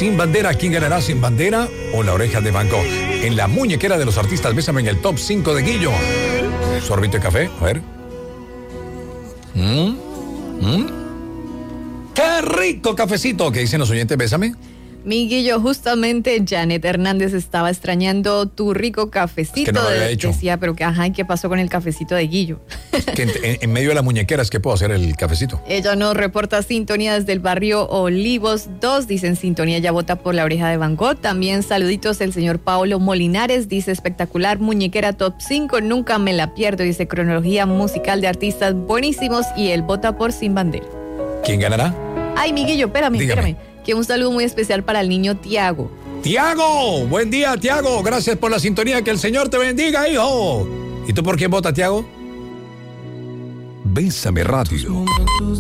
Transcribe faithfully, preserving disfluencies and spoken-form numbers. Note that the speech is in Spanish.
Sin Bandera. ¿Quién ganará, Sin Bandera o La Oreja de Van Gogh? En la muñequera de los artistas, bésame en el top cinco de Guillo. Sorbito de café, a ver. ¿Mm? ¿Mm? ¡Qué rico cafecito! ¿Qué dicen los oyentes? Bésame. Mi Guillo, justamente Janet Hernández estaba extrañando tu rico cafecito. Es que no lo había de, hecho. Decía, pero que ajá, ¿y qué pasó con el cafecito de Guillo? Que en, en, en medio de la muñequera es que puedo hacer el cafecito. Ella nos reporta sintonía desde el barrio Olivos dos, dicen sintonía, ya vota por La Oreja de Van Gogh. También saluditos el señor Paulo Molinares, dice espectacular, muñequera top cinco, nunca me la pierdo, dice cronología musical de artistas buenísimos y él vota por Sin Bandera. ¿Quién ganará? Ay, mi Guillo, espérame, Dígame. espérame. Que un saludo muy especial para el niño Tiago. ¡Tiago! Buen día, Tiago. Gracias por la sintonía. Que el Señor te bendiga, hijo. ¿Y tú por quién votas, Tiago? Bésame Radio.